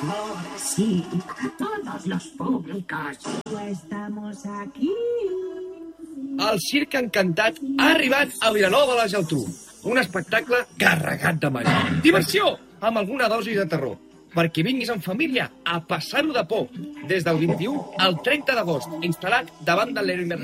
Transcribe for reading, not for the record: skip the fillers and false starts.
Ahora sí, todos los públicos. Estamos aquí. El Circ Encantat ha arribat a Vilanova de la Geltrú. Un espectacle carregat de màgia. Diversió, amb alguna dosi de terror. Perquè vinguis en família a passar-ho de por. Des del 21 al 30 d'agost, instal·lat davant de l'Hermes